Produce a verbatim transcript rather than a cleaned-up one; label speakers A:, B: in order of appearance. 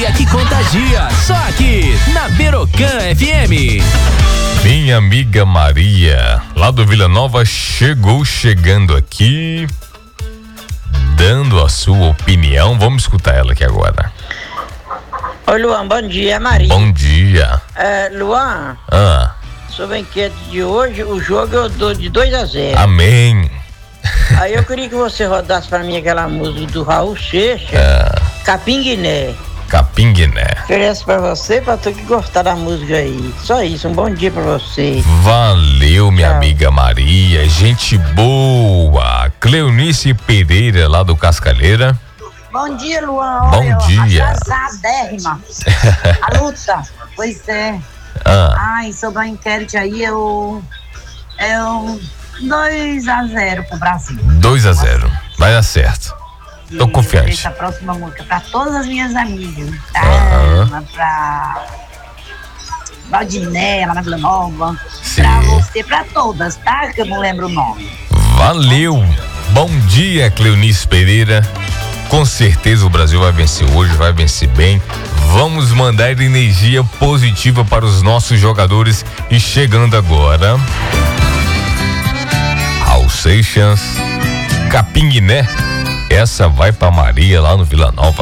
A: alegria que contagia. Só aqui, na Berocan F M.
B: Minha amiga Maria, lá do Vila Nova, chegou chegando aqui, dando a sua opinião. Vamos escutar ela aqui agora.
C: Oi, Luan, bom dia, Maria.
B: Bom dia.
C: É, Luan,
B: Ah,
C: sobre a enquete de hoje, o jogo eu dou de dois a zero.
B: amém.
C: Aí eu queria que você rodasse pra mim aquela música do Raul Seixas,
B: Ah,
C: Capinguiné.
B: Capinguiné.
C: Ofereço pra você, pra tu que gostar da música aí. Só isso, um bom dia pra você.
B: Valeu, minha
C: Tchau.
B: amiga Maria, gente boa. Cleonice Pereira, lá do Cascaleira.
D: Bom dia, Luan.
B: Bom
D: Olha,
B: dia.
D: Atrasadérrima. A luta. Pois é.
B: Ah,
D: Ai, sobre a enquete aí, eu. Eu. dois a zero pro Brasil.
B: dois a zero. Vai dar certo. Tô
D: E
B: confiante.
D: Deixa a próxima música pra todas as minhas amigas.
B: Aham.
D: Tá? Pra. Valdiné, lá na Vila Nova.
B: Sim.
D: Pra você, pra todas, tá? Que eu não lembro o nome.
B: Valeu. Bom dia, Cleonice Pereira. Com certeza o Brasil vai vencer hoje, vai vencer bem. Vamos mandar energia positiva para os nossos jogadores. E chegando agora, Raul Seixas, Capinguiné. Essa vai para Maria lá no Vila Nova.